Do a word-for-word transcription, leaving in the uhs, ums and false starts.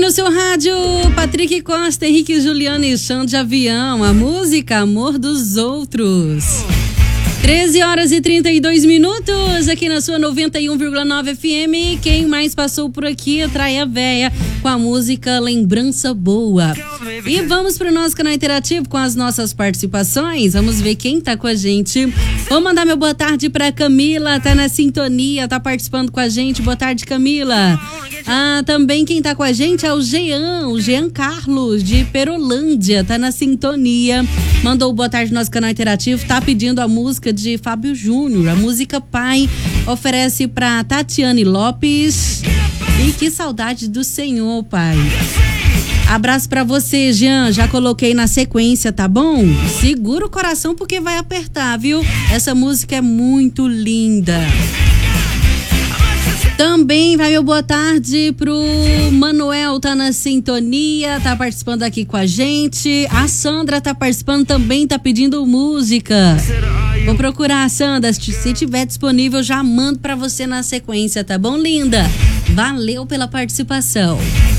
no seu rádio, Patrick Costa, Henrique Juliano e Chão de Avião, a música Amor dos Outros. treze horas e trinta e dois minutos, aqui na sua noventa e um vírgula nove F M. Quem mais passou por aqui? Traia Véia, com a música Lembrança Boa. E vamos para o nosso canal interativo com as nossas participações. Vamos ver quem tá com a gente. Vou mandar meu boa tarde para Camila, tá na sintonia, tá participando com a gente. Boa tarde, Camila. Ah, também quem tá com a gente é o Jean, o Jean Carlos, de Perolândia, tá na sintonia. Mandou boa tarde no nosso canal interativo, tá pedindo a música de Fábio Júnior, a música Pai, oferece pra Tatiane Lopes. E que saudade do Senhor, Pai. Abraço pra você, Jean, já coloquei na sequência, tá bom? Segura o coração porque vai apertar, viu? Essa música é muito linda. Também vai meu boa tarde pro Manuel, tá na sintonia, tá participando aqui com a gente. A Sandra tá participando também, tá pedindo música. Vou procurar a Sandra, se tiver disponível já mando pra você na sequência, tá bom, linda? Valeu pela participação.